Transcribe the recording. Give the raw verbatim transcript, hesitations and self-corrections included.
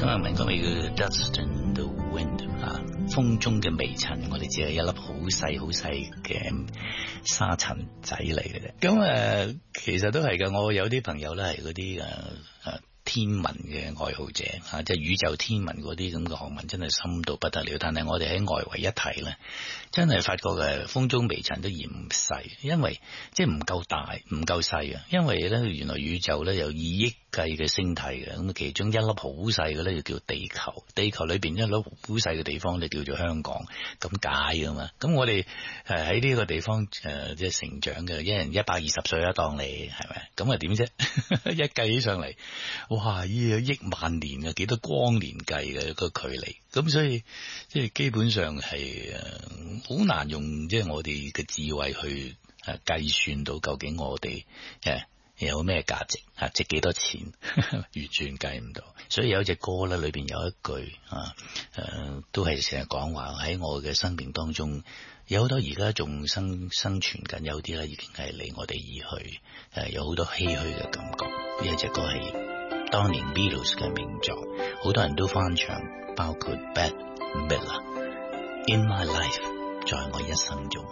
今日文歌名叫 Dust in the Wind 啊，風中嘅微塵，我哋只係一粒好細好細嘅沙塵仔嚟嘅啫。咁誒、呃，其實都係嘅。我有啲朋友咧係嗰啲誒誒天文嘅愛好者吓、啊，即係宇宙天文嗰啲咁嘅學問，真係深到不得了。但係我哋喺外圍一睇咧，真係發覺嘅風中微塵都嫌細，因為即係唔夠大，唔夠細啊。因為咧，原來宇宙咧有二億計嘅星體嘅，咁其中一粒好細嘅咧就叫地球，地球裏邊一粒好細嘅地方就叫做香港，咁解噶嘛。咁我哋誒喺呢個地方誒即係成長嘅，一人一百二十歲一當你係咪？咁啊點啫？一計起上嚟，哇！依個億萬年啊，幾多光年計嘅個距離，咁所以即係基本上係誒好難用即係我哋嘅智慧去誒計算到究竟我哋誒有咩價值啊？值幾多錢？完全計唔到。所以有一隻歌咧，裏邊有一句啊，誒、呃，都係成日講話喺我嘅生命當中，有好多而家仲生生存緊，有啲咧已經係離我哋而去，誒，有好多唏噓嘅感覺。呢一隻歌係當年 Beatles 嘅名作，好多人都翻唱，包括 Bette Midler，In My Life，在我一生中。